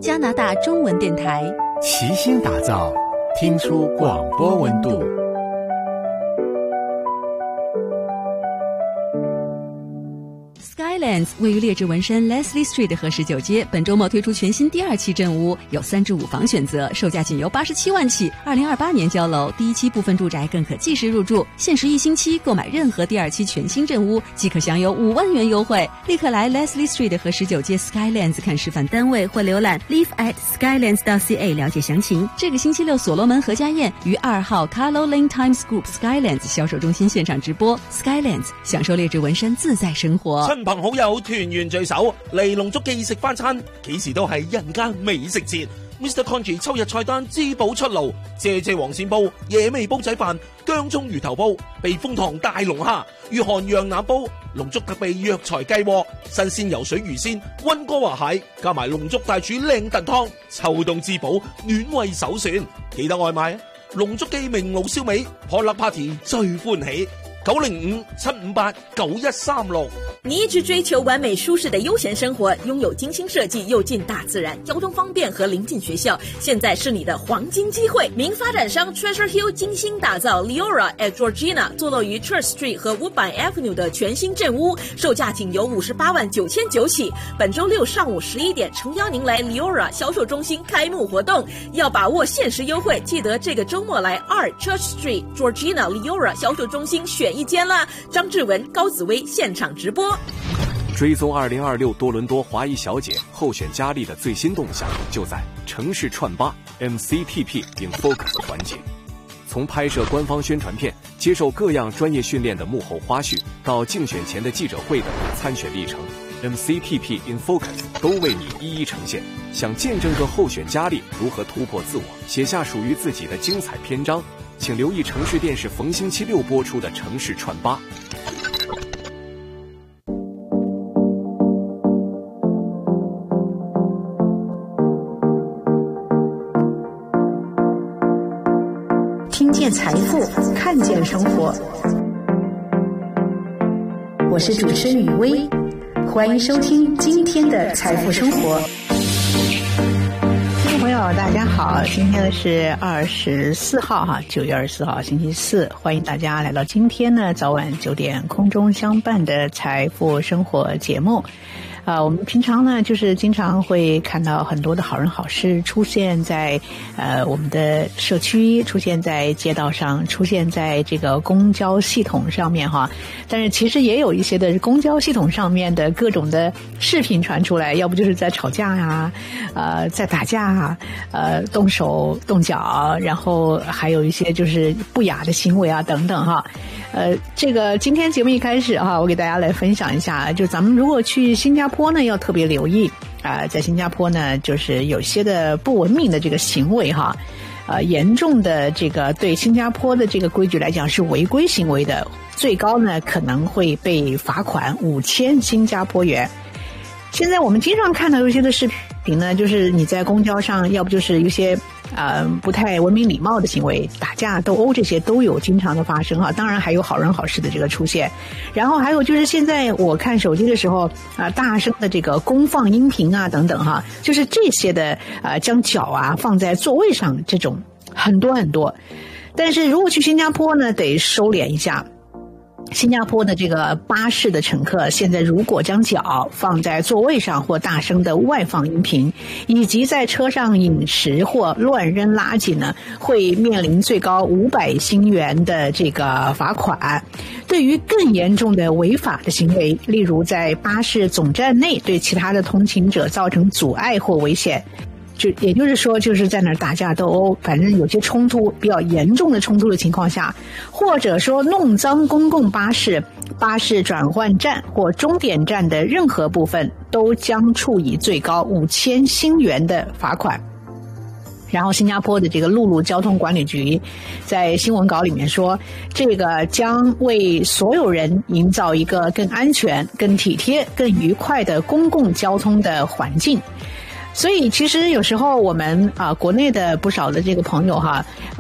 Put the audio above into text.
加拿大中文电台， 齐心打造，听出广播温度。 Skylands 位于劣质文山 Leslie Street 和19街，本周末推出全新第2期镇屋，有3至5房选择，售价仅由87万起，2028年交楼，第1期部分住宅更可即时入住，限时1星期购买任何第2期全新镇屋即可享有5万元优惠，立刻来 Leslie Street 和19街 Skylands 看示范单位或浏览 live@skylands.ca 了解详情。这个星期六所罗门何家宴于2號 Carlo Lane Times Group Skylands 销售中心现场直播， Skylands 享受劣质文山自在生活。 親朋好友團圓聚首，嚟龍竹記食翻餐，幾時都係人間美食節。Mr. Congee 秋日菜單滋補出爐，謝謝黃鱔煲、野味煲仔飯、薑葱魚頭煲、避風塘大龍蝦、御寒羊腩煲、龍竹特備藥材雞鍋、新鮮游水魚鮮、溫哥華蟹，加埋龍竹大廚靚燉湯，秋冬滋補暖胃首選。記得外賣啊！龍竹記明爐燒味，Potluck Party 最歡喜。905-758-9136。 你一直追求完美舒适的悠闲生活，拥有精心设计又近大自然，交通方便和临近学校，现在是你的黄金机会。名发展商 Treasure Hill 精心打造 Leora at Georgina， 坐落于 Church Street 和 Woodbine Avenue 的全新镇屋，售价仅由58.999起。本周六上午11点，诚邀您来 Leora 销售中心开幕活动，要把握限时优惠，记得这个周末来2 Church Street Georgina Leora 销售中心选一间啦。张志文、高紫薇现场直播。 追踪2026多伦多华裔小姐候选佳丽的最新动向，就在城市串吧 MCTP in Focus 环节。从拍摄官方宣传片、接受各样专业训练的幕后花絮，到竞选前的记者会的参选历程， MCTP in Focus 都为你一一呈现。想见证个候选佳丽如何突破自我，写下属于自己的精彩篇章，请留意城市电视逢星期六播出的城市串吧。 听见财富，看见生活。我是主持人雨薇，欢迎收听今天的财富生活。 听众朋友大家好，今天是24号9月24号星期四，欢迎大家来到今天呢早晚9点空中相伴的财富生活节目。我们平常呢就是经常会看到很多的好人好事出现在我们的社区，出现在街道上，出现在这个公交系统上面哈。但是其实也有一些的公交系统上面的各种的视频传出来，要不就是在吵架呀，在打架啊，动手动脚，然后还有一些就是不雅的行为啊等等哈。这个今天节目一开始哈，我给大家来分享一下，就咱们如果去新加坡呢，要特别留意在新加坡呢，就是有些的不文明的这个行为哈，严重的这个对新加坡的这个规矩来讲是违规行为的，最高呢可能会被罚款5000新加坡元。现在我们经常看到有一些的视频呢，就是你在公交上，要不就是有些不太文明礼貌的行为，打架斗殴，这些都有经常的发生哈。当然还有好人好事的这个出现，然后还有就是现在我看手机的时候大声的这个公放音频啊等等哈，就是这些的将脚放在座位上，这种很多很多。但是如果去新加坡呢，得收敛一下。新加坡的这个巴士的乘客现在如果将脚放在座位上或大声的外放音频，以及在车上饮食或乱扔垃圾呢，会面临最高500新元的这个罚款。对于更严重的违法的行为，例如在巴士总站内对其他的通勤者造成阻碍或危险，也就是说就是在那儿打架斗殴，反正有些冲突比较严重的冲突的情况下，或者说弄脏公共巴士、巴士转换站或终点站的任何部分，都将处以最高5000新元的罚款。然后新加坡的这个陆路交通管理局在新闻稿里面说，这个将为所有人营造一个更安全、更体贴、更愉快的公共交通的环境。所以其实有时候我们国内的不少的这个朋友哈，